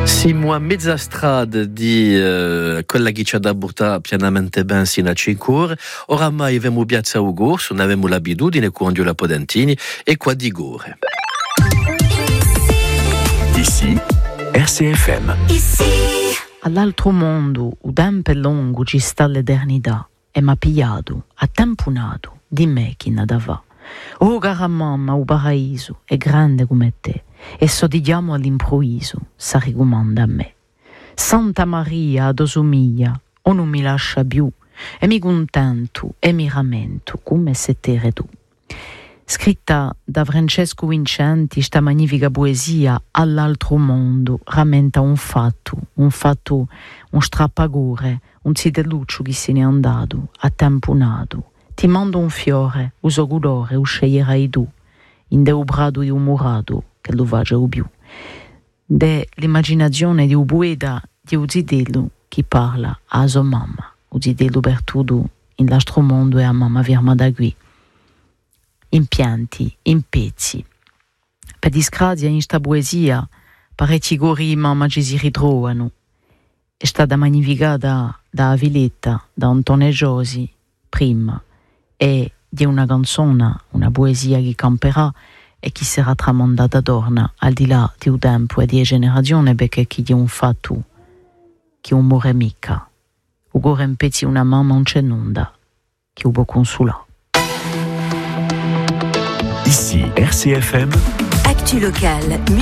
Siamo a mezza strada di quella che ci ha dato pianamente ben sino a 5 ore. Oramai abbiamo piazza Ugorso, non avevamo l'abitudine quando la Podentini e qua di Gore. Ici, RCFM. Ici. All'altro mondo, un tempo lungo ci sta l'eternità e m'ha pigliato, ha tamponato di me chi ne dava. Oh cara mamma, o paraiso è grande come te e sodigliamo all'improvviso, sa ricomanda a me. Santa Maria, ad osomiglia, o non mi lascia più e mi contento e mi rammento come se t'eri tu. Scritta da Francesco Vincenti, sta magnifica poesia all'altro mondo rammenta un fatto, un strappagore, un zitelluccio che se n'è andato, attamponato. Ti mando un fiore, uso colore, sceglierai tu, in deu brado di un murato che lo faccia più. De l'immaginazione di un poeta di un zitello che parla a sua mamma, un zitello per tutto in l'altro mondo e a mamma firma da qui. In pianti, in pezzi. Per disgrazia in sta poesia parecchi cori mamma ci si ritrovano. È stata magnificata da Aviletta, da Antonio Giosi, prima, e di una canzone, una poesia che camperà e che sarà tramandata torna al di là di un tempo e di generazione, perché chi di un fatto che non muore mica. O gore in pezzi una mamma non c'è nulla che lo può consolare. Ici, RCFM. Actu locale.